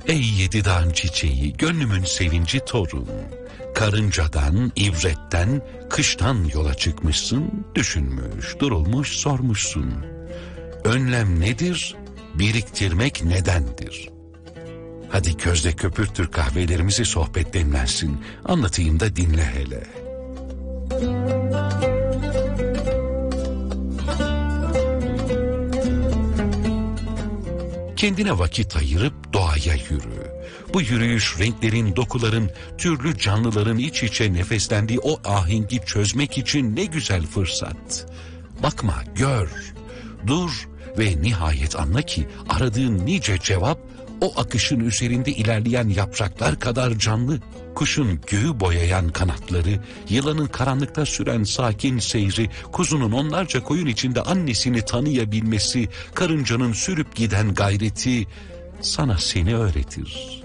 Ey yedi dağın çiçeği, gönlümün sevinci torun. Karıncadan, ibretten, kıştan yola çıkmışsın, düşünmüş, durulmuş, sormuşsun. Önlem nedir, biriktirmek nedendir? Hadi közde köpürtür kahvelerimizi, sohbet demlensin, anlatayım da dinle hele. Kendine vakit ayırıp doğaya yürü. Bu yürüyüş renklerin, dokuların, türlü canlıların iç içe nefeslendiği o ahengi çözmek için ne güzel fırsat. Bakma, gör, dur ve nihayet anla ki aradığın nice cevap o akışın üzerinde ilerleyen yapraklar kadar canlı. Kuşun göğü boyayan kanatları, yılanın karanlıkta süren sakin seyri, kuzunun onlarca koyun içinde annesini tanıyabilmesi, karıncanın sürüp giden gayreti sana seni öğretir.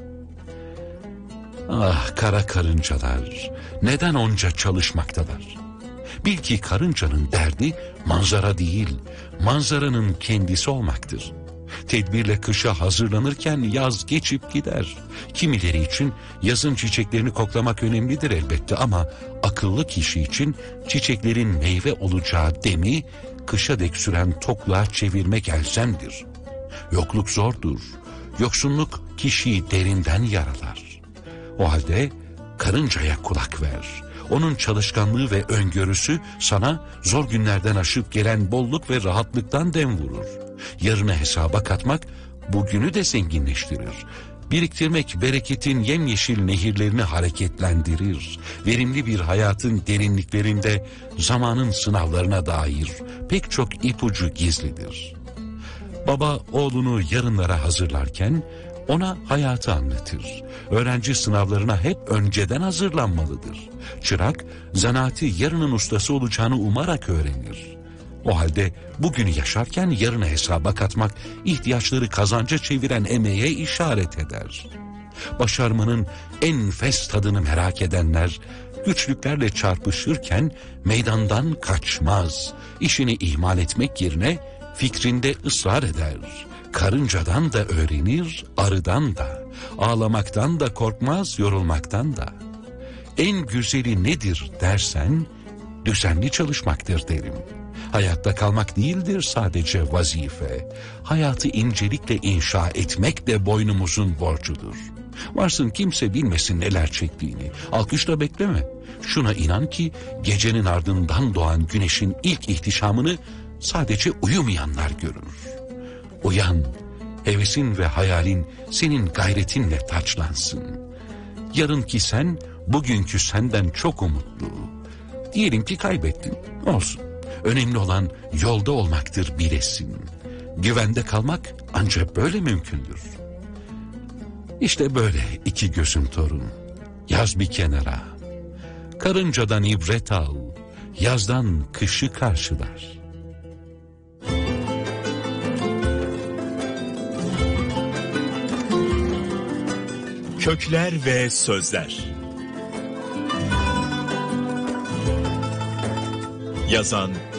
Ah kara karıncalar, neden onca çalışmaktalar? Bil ki karıncanın derdi manzara değil, manzaranın kendisi olmaktır. Tedbirle kışa hazırlanırken yaz geçip gider. Kimileri için yazın çiçeklerini koklamak önemlidir elbette ama akıllı kişi için çiçeklerin meyve olacağı demi kışa dek süren tokluğa çevirmek elzemdir. Yokluk zordur. Yoksunluk kişiyi derinden yaralar. O halde karıncaya kulak ver. Onun çalışkanlığı ve öngörüsü sana zor günlerden aşıp gelen bolluk ve rahatlıktan dem vurur. Yarına hesaba katmak bugünü de zenginleştirir. Biriktirmek bereketin yemyeşil nehirlerini hareketlendirir. Verimli bir hayatın derinliklerinde zamanın sınavlarına dair pek çok ipucu gizlidir. Baba oğlunu yarınlara hazırlarken ona hayatı anlatır. Öğrenci sınavlarına hep önceden hazırlanmalıdır. Çırak zanaati yarının ustası olacağını umarak öğrenir. O halde bugünü yaşarken yarına hesaba katmak ihtiyaçları kazanca çeviren emeğe işaret eder. Başarmanın enfes tadını merak edenler güçlüklerle çarpışırken meydandan kaçmaz. İşini ihmal etmek yerine fikrinde ısrar eder. Karıncadan da öğrenir, arıdan da. Ağlamaktan da korkmaz, yorulmaktan da. En güzeli nedir dersen düzenli çalışmaktır derim. Hayatta kalmak değildir sadece vazife. Hayatı incelikle inşa etmek de boynumuzun borcudur. Varsın kimse bilmesin neler çektiğini. Alkışla bekleme. Şuna inan ki gecenin ardından doğan güneşin ilk ihtişamını sadece uyumayanlar görür. Uyan, hevesin ve hayalin senin gayretinle taçlansın. Yarınki sen, bugünkü senden çok umutlu. Diyelim ki kaybettin, olsun. Önemli olan yolda olmaktır bilesin. Güvende kalmak ancak böyle mümkündür. İşte böyle iki gözüm torun. Yaz bir kenara. Karıncadan ibret al. Yazdan kışı karşılar. Kökler ve Sözler. Yazan